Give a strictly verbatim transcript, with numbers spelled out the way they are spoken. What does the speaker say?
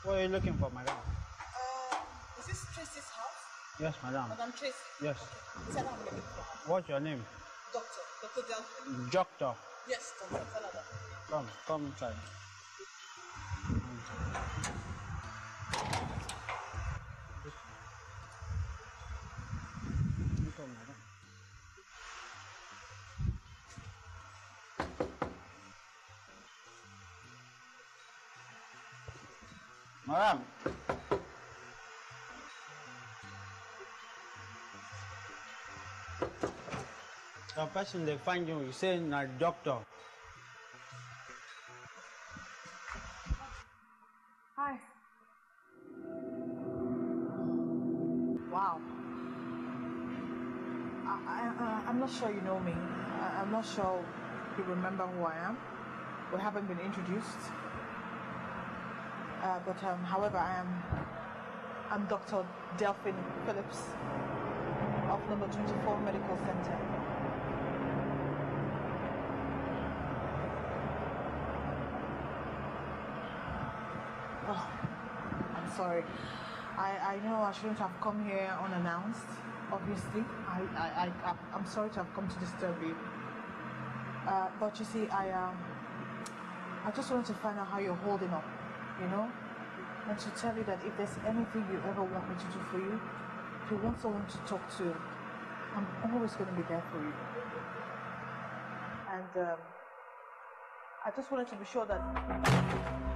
What are you looking for, madam? Um, is this Tracy's house? Yes, madam. Madam Tracy? Yes. Okay. Is that what I'm looking for? What's your name? Doctor. Doctor Delphine. Doctor. Yes, Doctor Canada. Come, come inside. Come, madam. Madam. The person they find you, you say na doctor. Hi. Wow. I, I, uh, I'm not sure you know me. I, I'm not sure you remember who I am. We haven't been introduced. Uh, but um, however, I am I'm Doctor Delphine Phillips of number twenty-four Medical Center. Oh, I'm sorry. I, I know I shouldn't have come here unannounced. Obviously, I, I, I, I'm sorry to have come to disturb you. Uh, but you see, I um, I just wanted to find out how you're holding up, you know? And to tell you that if there's anything you ever want me to do for you, if you want someone to talk to, I'm always going to be there for you. And um, I just wanted to be sure that